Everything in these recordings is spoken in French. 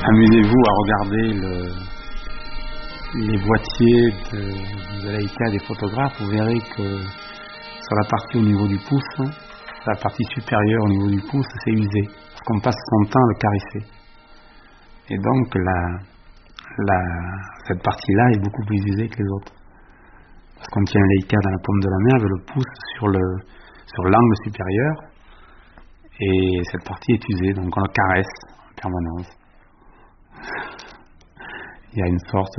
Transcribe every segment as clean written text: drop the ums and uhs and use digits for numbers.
Amusez-vous à regarder les boîtiers de Leica des photographes, vous verrez que sur la partie au niveau du pouce, la partie supérieure au niveau du pouce, c'est usé, parce qu'on passe son temps à le caresser. Et donc cette partie-là est beaucoup plus usée que les autres. Parce qu'on tient un Leica dans la paume de la main avec le pouce sur l'angle supérieur, et cette partie est usée, donc on le caresse en permanence. Il y a une sorte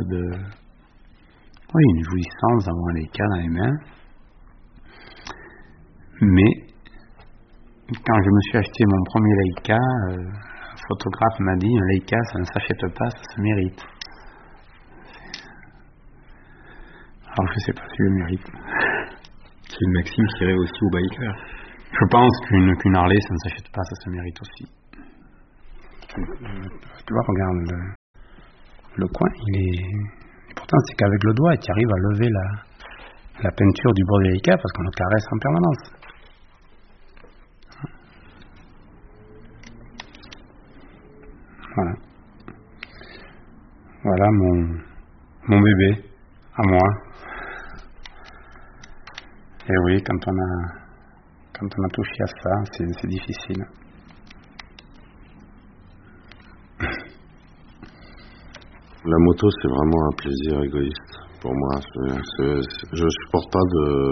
une jouissance d'avoir un Leica dans les mains. Mais quand je me suis acheté mon premier Leica, un photographe m'a dit un Leica ça ne s'achète pas, ça se mérite. Alors je ne sais pas si je le mérite. C'est une maxime qui irait aussi au biker. Je pense qu'une Harley ça ne s'achète pas, ça se mérite aussi. Tu vois, regarde le coin, pourtant c'est qu'avec le doigt tu arrives à lever la peinture du bord du Leica parce qu'on le caresse en permanence. Voilà mon bébé à moi. Et oui, quand on a touché à ça, c'est difficile. La moto, c'est vraiment un plaisir égoïste pour moi. Je supporte pas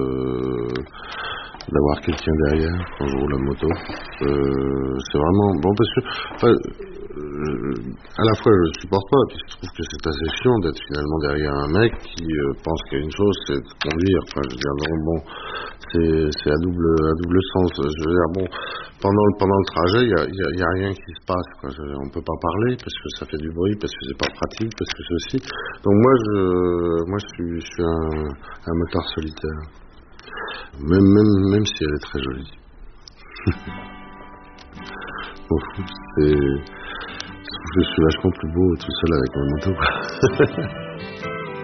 d'avoir quelqu'un derrière quand je roule la moto. C'est vraiment bon parce que à la fois je supporte pas, puis je trouve que c'est assez chiant d'être finalement derrière un mec qui pense qu'il y a une chose, c'est de conduire. Enfin, je veux dire, c'est à double sens. Je veux dire, pendant le trajet, il y a rien qui se passe, quoi. On peut pas parler parce que ça fait du bruit, parce que c'est pas pratique, parce que ceci. Donc moi je suis un motard solitaire. Même si elle est très jolie. Je suis vachement plus beau tout seul avec ma moto.